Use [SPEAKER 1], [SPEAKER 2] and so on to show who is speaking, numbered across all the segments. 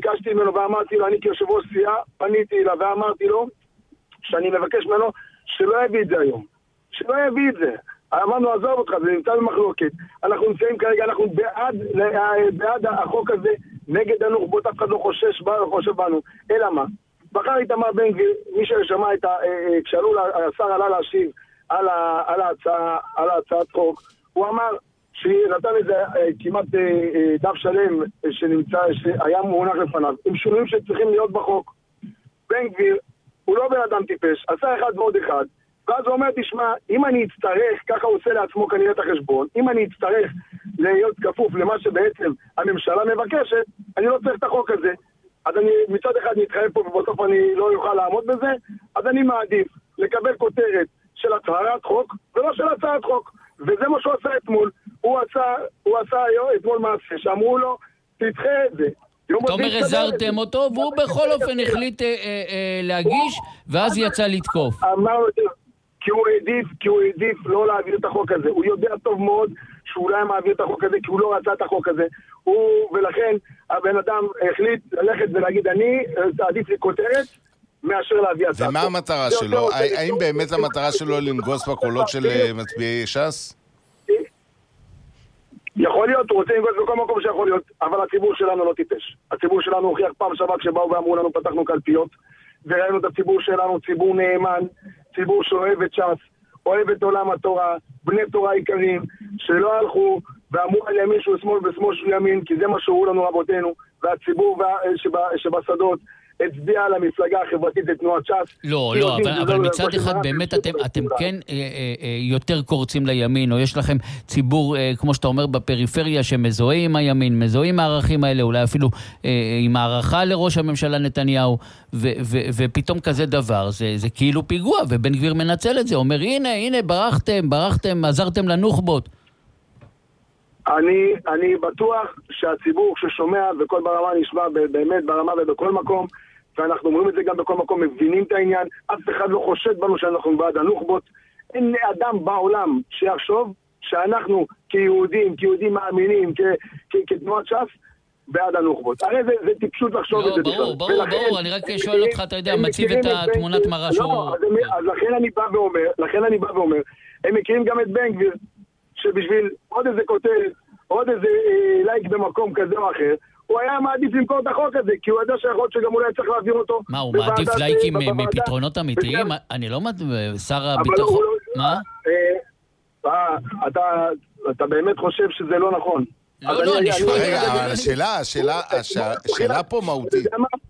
[SPEAKER 1] ביקשתי ממנו ואמרתי לו, אני כיושב ראש סיעה, פניתי אליו ואמרתי לו שאני מבקש ממנו שלא יביא את זה היום. שלא יביא את זה. אמרנו, עזוב אותך, זה נמצא במחלוקת. אנחנו נמצאים כרגע, אנחנו בעד החוק הזה, נגד הנוח'בות, אף אחד לא חושב בנו. אלא מה? בחר איתמר בן גביר, מי ששמע כשעלו, השר עלה להשיב על הצעת חוק, הוא אמר שנתן איזה כמעט דף שלם שהיה מונח לפניו, עם שינויים שצריכים להיות בחוק. בן גביר, הוא לא בן אדם טיפש, עשה אחד ועוד אחד, ואז הוא אומר, תשמע, אם אני אצטרך, ככה הוא עושה לעצמו כנראה את החשבון, אם אני אצטרך להיות כפוף למה שבעצם הממשלה מבקשת, אני לא צריך את החוק הזה. אז אני מצד אחד נתחייב פה ובסוף אני לא יוכל לעמוד בזה, אז אני מעדיף לקבל כותרת של הצהרת חוק ולא של הצעת חוק. וזה מה שהוא עשה אתמול. הוא עשה אתמול מעשה שאמרו לו, תדחה את זה.
[SPEAKER 2] תומר, הזרתם אותו, והוא בכל אופן החליט להגיש, ואז יצא לתקוף.
[SPEAKER 1] אמרנו את זה, כי הוא העדיף לא להעביר את החוק הזה. הוא יודע טוב מאוד שהוא לא מעביר את החוק הזה, כי הוא לא רצה את החוק הזה. ולכן הבן אדם החליט ללכת ולהגיד, אני עדיף לי כותרת, מאשר להביא הצעת חוק.
[SPEAKER 3] ומה המטרה שלו? האם באמת המטרה שלו לנגוס בקולות של מצביעי ש"ס?
[SPEAKER 1] יכול להיות, הוא רוצה לנגוס בכל מקום שיכול להיות, אבל הציבור שלנו לא טיפש. הציבור שלנו הוכיח פעם שבא כשבאו ואמרו לנו, פתחנו קלפיות, וראינו את הציבור שלנו, ציבור נאמן, ציבור שאוהב את ש"ס, אוהב את עולם התורה, בני תורה עיקרים, שלא הלכו ואמרו על ימין שהוא שמאל ושמאל שהוא ימין, כי זה מה שהראו לנו רבותינו, והציבור שבשדות הצביע על המפלגה החברתית לתנועת ש"ס.
[SPEAKER 2] לא, אבל מצד אחד באמת אתם כן יותר קורצים לימין, או יש לכם ציבור, כמו שאתה אומר, בפריפריה שמזוהה עם הימין, מזוהה עם הערכים האלה, אולי אפילו עם הערכה לראש הממשלה נתניהו, ופתאום כזה דבר, זה כאילו פיגוע, ובן גביר מנצל את זה, אומר, הנה, ברחתם, עזרתם לנוח'בות.
[SPEAKER 1] אני בטוח שהציבור ששומע וכל ברמה נשמע באמת ברמה ובכל מקום, ואנחנו אומרים את זה גם בכל מקום, מבינים את העניין, אף אחד לא חושד בנו שאנחנו בעד הנוח'בות. אין אדם בעולם שיחשוב שאנחנו כיהודים מאמינים, כתנועת ש"ס, בעד הנוח'בות. הרי זה טיפשות לחשוב את זה.
[SPEAKER 2] ברור, אני רק שואל אותך, אתה יודע, מציב את התמונת מראה שהוא...
[SPEAKER 1] לא, אז לכן אני בא ואומר, הם מכירים גם את בן גביר, שבשביל עוד איזה כותרת, עוד איזה לייק במקום כזה או אחר, הוא היה מעדיף למכור את החוק הזה, כי הוא ידע שיכול שגם אולי צריך להעביר אותו.
[SPEAKER 2] מה, הוא מעדיף לייקים מפתרונות אמיתיים? אני לא שר הביטחון... מה?
[SPEAKER 1] אתה באמת חושב שזה לא נכון.
[SPEAKER 2] לא, אני שואל...
[SPEAKER 3] השאלה פה מהותית.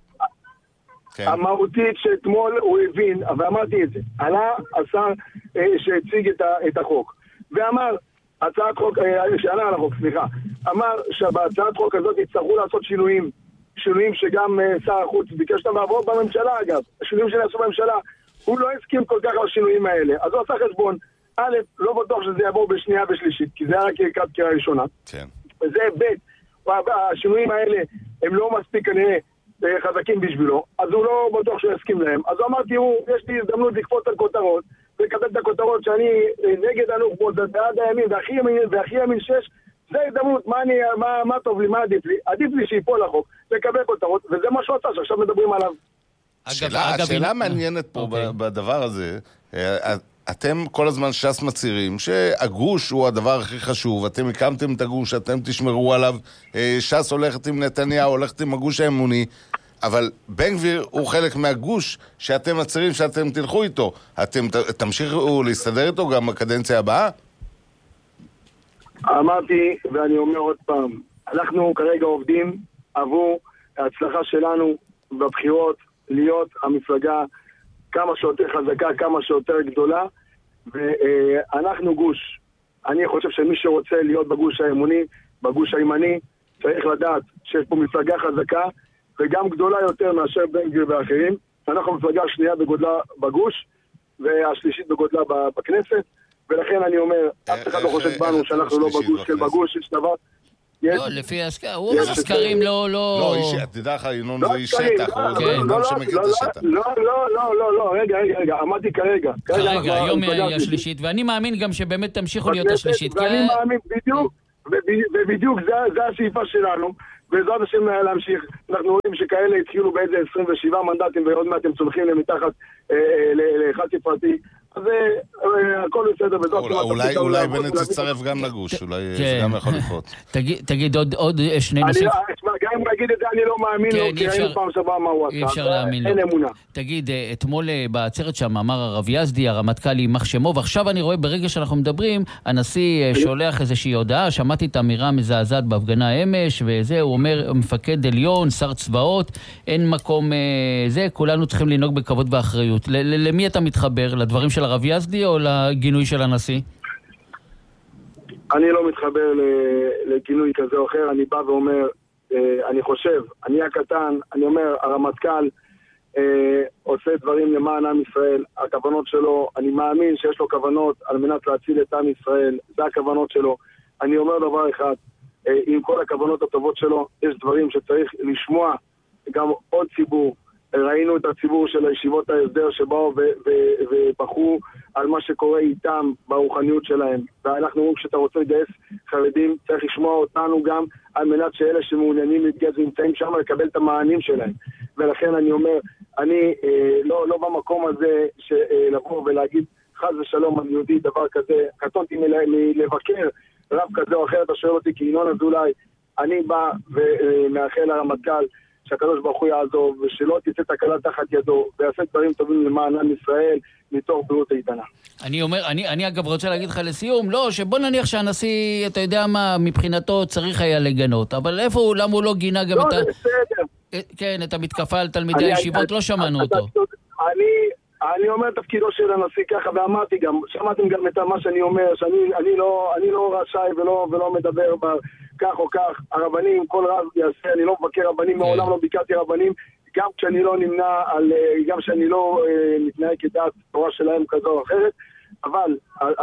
[SPEAKER 1] המהותית שאתמול הוא הבין, ואמרתי את זה, עלה השר שהציג את החוק, ואמר, הצעת חוק, שעלה על החוק, סליחה, אמר שבהצעת חוק הזאת יצטרכו לעשות שינויים שגם שר החוץ ביקש אותם לעבור בממשלה אגב, השינויים שנעשו בממשלה, הוא לא הסכים כל כך על השינויים האלה, אז הוא עשה חשבון, א', לא בטוח שזה יעבור בשנייה ושלישית, כי זה היה רק קריאה ראשונה, וזה ב', השינויים האלה הם לא מספיק כנראה חזקים בשבילו, אז הוא לא בטוח שהוא יסכים להם, אז הוא אמר, תראו, יש לי הזדמנות לקפוץ על כותרות, לקבל את הכותרות שאני נגד הנוח'בות, בעד הימין, והכי ימין 6, זה הזדמנות, מה טוב לי, מה עדיף לי שיפול לחוק, לקבל כותרות, וזה מה שהוא עשה, שעכשיו מדברים עליו.
[SPEAKER 3] השאלה מעניינת פה בדבר הזה, אתם כל הזמן ש"ס מצהירים שהגוש הוא הדבר הכי חשוב, אתם הקמתם את הגוש, אתם תשמרו עליו, ש"ס הולכת עם נתניהו, הולכת עם הגוש האמוני, אבל בן גביר הוא חלק מהגוש שאתם מצהירים שאתם תלכו איתו. אתם תמשיכו להסתדר איתו גם בקדנציה הבאה?
[SPEAKER 1] אמרתי, ואני אומר עוד פעם, אנחנו כרגע עובדים עבור ההצלחה שלנו בבחירות, להיות המפלגה כמה שיותר חזקה, כמה שיותר גדולה, ואנחנו גוש. אני חושב שמי שרוצה להיות בגוש האמוני, בגוש הימני, צריך לדעת שיש פה מפלגה חזקה, וגם גדולה יותר מאשר בן גביר ואחרים. אנחנו מפלגה שנייה בגודלה בגוש, והשלישית בגודלה בכנסת, ולכן אני אומר, אף אחד לא חושב בנו שאנחנו לא בגוש של בגוש, יש דבר...
[SPEAKER 2] לא, לפי הסקרים, הוא אומר סקרים לא...
[SPEAKER 3] לא, תדע לך, ינון זה איש שטח, הוא לא שמכיר את השטח.
[SPEAKER 1] לא, רגע, אמרתי כרגע.
[SPEAKER 2] כרגע, היום היא השלישית, ואני מאמין גם שבאמת תמשיכו להיות השלישית.
[SPEAKER 1] ואני מאמין בדיוק, ובדיוק זה השאיפה שלנו, בעזרת השם להמשיך. אנחנו רואים שכאלה התחילו באיזה 27 מנדטים, ועוד מעט הם צולחים למתחת לאחד ספרתי. אז הכל בסדר.
[SPEAKER 3] אולי בנט תצטרף גם לגוש, אולי זה גם יכול לקרות.
[SPEAKER 2] תגיד עוד שני נושאים.
[SPEAKER 1] גם אם להגיד את זה אני לא מאמין לו, כי היינו פעם שבוע מה הוא עשה.
[SPEAKER 2] אי אפשר להאמין לו.
[SPEAKER 1] אין אמונה.
[SPEAKER 2] תגיד, אתמול בעצרת שם אמר הרב יזדי, הרמטכ"ל יימח שמו, ועכשיו אני רואה ברגע שאנחנו מדברים, הנשיא שולח איזושהי הודעה, שמעתי את האמירה המזעזעת בהפגנה אמש, וזה, הוא אומר, מפקד עליון, שר צבאות, אין מקום זה, כולנו צריכים לנהוג בכבוד ואחריות. למי אתה מתחבר? לדברים של הרב יזדי או לגינוי של הנשיא?
[SPEAKER 1] אני לא מתחבר לגינוי כזה או אחר, אני בא ואומר, אני חושב, אני הקטן, אני אומר, הרמטכ"ל עושה דברים למען עם ישראל, הכוונות שלו, אני מאמין שיש לו כוונות על מנת להציל את עם ישראל, זה הכוונות שלו. אני אומר דבר אחד, עם כל הכוונות הטובות שלו, יש דברים שצריך לשמוע גם עוד ציבור. ראינו את הציבור של הישיבות ההסדר שבאו ובחרו על מה שקורה איתם ברוחניות שלהם. ואנחנו אומרים שאתה רוצה לגייס חרדים, צריך לשמוע אותנו גם על מנת שאלה שמעוניינים להתגייס ונמצאים שם לקבל את המענים שלהם. ולכן אני אומר, אני לא במקום הזה לבוא ולהגיד חס ושלום על יהודי דבר כזה, קטונתי מלבקר רב כזה או אחר, אתה שואל אותי כי ינון אזולאי, אני בא ומאחל לרמטכ"ל שהקדוש ברוך הוא יעזוב, ושלא תצא תקלה תחת ידו, ויעשה דברים טובים למען עם ישראל, מתוך בריאות איתנה.
[SPEAKER 2] אני אגב רוצה להגיד לך לסיום, לא, שבוא נניח שהנשיא, אתה יודע מה, מבחינתו צריך היה לגנות, אבל איפה הוא, למה הוא לא גינה גם את כן, את המתקפה על תלמידי הישיבות, לא שמענו אותו.
[SPEAKER 1] אני אומר תפקידו של הנשיא ככה, ואמרתי גם, שמעתם גם את מה שאני אומר, שאני לא רשאי ולא מדבר כך או כך, הרבנים, כל רב יעשה, אני לא מבקר רבנים, מעולם לא ביקרתי רבנים, גם כשאני לא נמנע, גם כשאני לא מתנהג כדעת תורה שלהם כזו או אחרת, אבל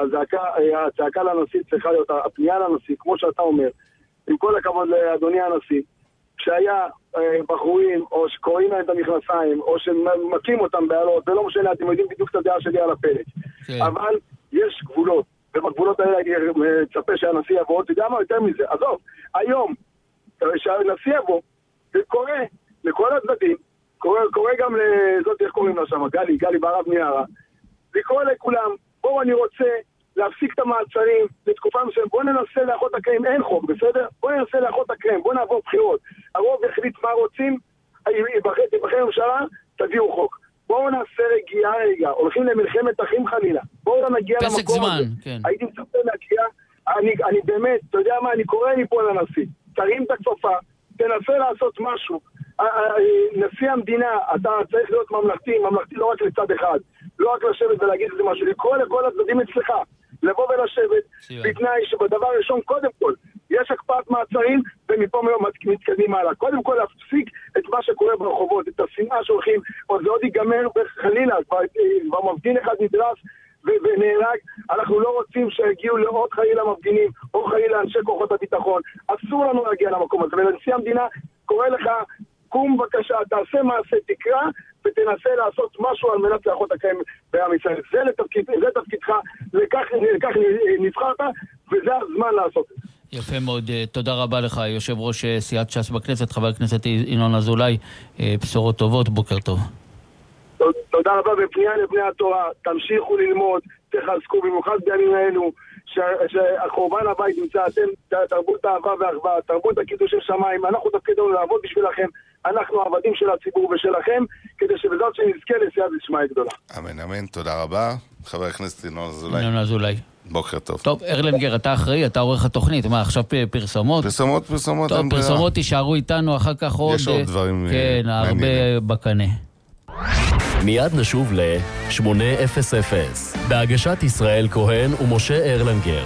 [SPEAKER 1] הצעקה לנשיא צריכה להיות, הפנייה לנשיא, כמו שאתה אומר, עם כל הכבוד לאדוני הנשיא, כשהיה בחורים, או שקוראים להם את המכנסיים, או שמקים אותם בעלות, ולא משנה, אתם יודעים בדיוק את הדעה שלי על הפלט. אבל יש גבולות, ובגבולות האלה אני מצפה שהנשיא יבוא, אתה יודע מה יותר מזה? עזוב, היום, שהנשיא יבוא, זה קורה לכל הצדדים, קורה גם לזאת, איך קוראים לה שם, גלי בערב מיארה, זה קורה לכולם, בואו אני רוצה להפסיק את המעצרים לתקופה מסוימת, בואו ננסה לאחות הקרם, אין חוק, בסדר? בואו ננסה לאחות הקרם, בואו נעבור בחירות, הרוב יחליט מה רוצים, יבחר ממשלה, תביאו חוק. בואו נעשה רגע, הולכים למלחמת אחים חלילה, בואו לא נגיע למקום הזה.
[SPEAKER 2] כן.
[SPEAKER 1] הייתי מצפה להגיע, אני באמת, אתה יודע מה, אני קורא מפה לנשיא, תרים את הכפפה, תנסה לעשות משהו. נשיא המדינה, אתה צריך להיות ממלכתי לא רק לצד אחד, לא רק לשבת ולהגיד איזה משהו, לקרוא לכל הצדדים אצלך, לבוא ולשבת, בתנאי שבדבר ראשון, קודם כל, יש הקפאת מעצרים, ומפה מתקדמים הלאה. קודם כל, להפסיק את מה שקורה ברחובות, את השנאה שהולכים, או זה עוד ייגמר בחלילה, כבר מפגין אחד נדרס ונהרג. אנחנו לא רוצים שיגיעו לעוד חלילה מפגינים, או חלילה אנשי כוחות הביטחון. אסור לנו להגיע למקום הזה, ולנשיא המדינה קורא לך, קום בבקשה, תעשה מעשה, תקרא, ותנסה לעשות משהו על מנת לאחות הקיים בעם ישראל. זה תפקידך, לכך נבחרת, וזה הזמן לעשות את זה.
[SPEAKER 2] יפה מאוד, תודה רבה לך, יושב ראש סיעת ש"ס בכנסת, חבר הכנסת ינון אזולאי, בשורות טובות, בוקר טוב.
[SPEAKER 1] תודה רבה, ופנייה לבני התורה, תמשיכו ללמוד, תחזקו, במיוחד בימים האלו, שהחורבן הבית נמצא, אתם תרבות האהבה והאחווה, תרבות הקידוש של שמיים, אנחנו תפקידנו לעבוד בשבילכם, אנחנו עבדים של הציבור ושלכם, כדי שבזאת שנזכה לסייעת לשמה גדולה.
[SPEAKER 3] אמן, אמן, תודה רבה. חבר הכנסת ינון אזולאי.
[SPEAKER 2] ינון אזולאי.
[SPEAKER 3] בוקר טוב.
[SPEAKER 2] טוב, ארלנגר, אתה אחראי, אתה עורך התוכנית. מה, עכשיו פרסומות?
[SPEAKER 3] פרסומות.
[SPEAKER 2] טוב, פרסומות תישארו איתנו, אחר כך עוד...
[SPEAKER 3] יש עוד דברים
[SPEAKER 2] כן, הרבה בקנה.
[SPEAKER 4] מיד נשוב ל-800 בהגשת ישראל כהן ומשה ארלנגר.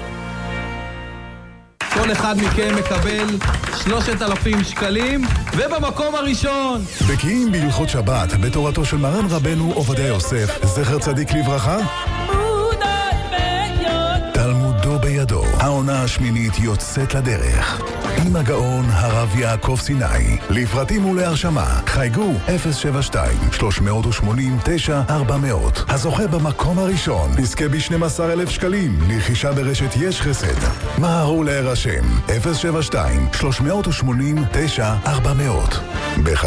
[SPEAKER 5] כל אחד מכם מקבל 3,000 שקלים, ובמקום הראשון
[SPEAKER 6] בקיאים בהלכות שבת בתורתו של מרן רבנו עובדיה יוסף, זכר צדיק לברכה, תלמודו בידו. העונה השמינית יוצאת לדרך. עם הגאון הרב יעקב סיני. לפרטים ולהרשמה, חייגו 072-380-9400. הזוכה במקום הראשון יזכה ב-12,000 שקלים לרכישה ברשת יש חסד. מהרו להירשם, 072-380-9400.